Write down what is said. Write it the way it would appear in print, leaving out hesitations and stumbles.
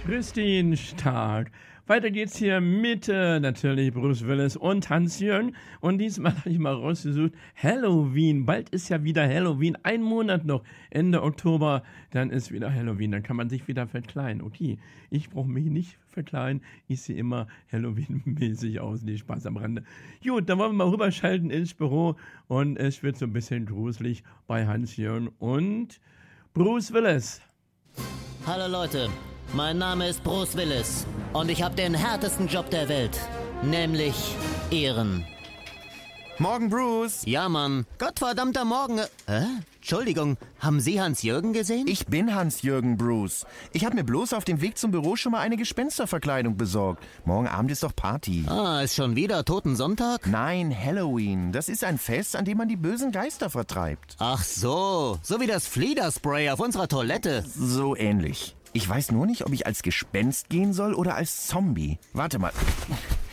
Christine Stark. Weiter geht's hier mit natürlich Bruce Willis und Hans-Jürgen. Und diesmal habe ich mal rausgesucht, Halloween. Bald ist ja wieder Halloween. Ein Monat noch, Ende Oktober, dann ist wieder Halloween. Dann kann man sich wieder verkleiden. Okay, ich brauche mich nicht verkleiden. Ich sehe immer Halloween-mäßig aus. Nee, Spaß am Rande. Gut, dann wollen wir mal rüberschalten ins Büro. Und es wird so ein bisschen gruselig bei Hans-Jürgen und Bruce Willis. Hallo Leute, mein Name ist Bruce Willis und ich habe den härtesten Job der Welt, nämlich Ehren. Morgen, Bruce. Ja, Mann. Gottverdammter Morgen. Entschuldigung, haben Sie Hans-Jürgen gesehen? Ich bin Hans-Jürgen, Bruce. Ich habe mir bloß auf dem Weg zum Büro schon mal eine Gespensterverkleidung besorgt. Morgen Abend ist doch Party. Ist schon wieder Totensonntag? Nein, Halloween. Das ist ein Fest, an dem man die bösen Geister vertreibt. Ach so wie das Fliederspray auf unserer Toilette. So ähnlich. Ich weiß nur nicht, ob ich als Gespenst gehen soll oder als Zombie. Warte mal.